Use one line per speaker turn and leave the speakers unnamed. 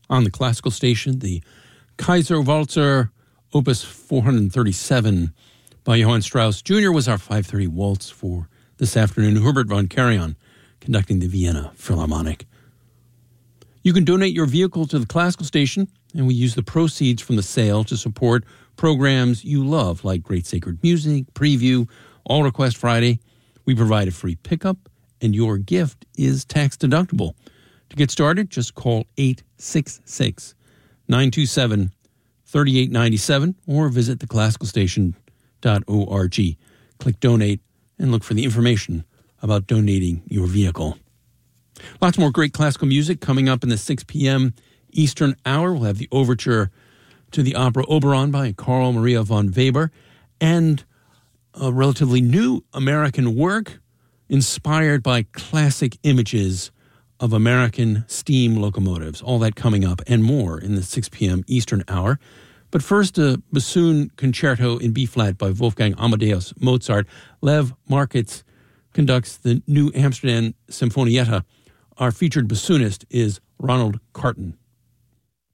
On the classical station, the Kaiser Walzer, Opus 437 by Johann Strauss Jr. was our 5:30 waltz for this afternoon. Herbert von Karajan conducting the Vienna Philharmonic. You can donate your vehicle to the classical station, and we use the proceeds from the sale to support programs you love, like Great Sacred Music, Preview, All Request Friday. We provide a free pickup, and your gift is tax deductible. To get started, just call 866-927-3897 or visit theclassicalstation.org. Click Donate and look for the information about donating your vehicle. Lots more great classical music coming up in the 6 p.m. Eastern hour. We'll have the overture to the opera Oberon by Carl Maria von Weber and a relatively new American work inspired by classic images of American steam locomotives. All that coming up and more in the 6 p.m. Eastern hour. But first, a bassoon concerto in B-flat by Wolfgang Amadeus Mozart. Lev Markitz conducts the New Amsterdam Sinfonietta. Our featured bassoonist is Ronald Carton.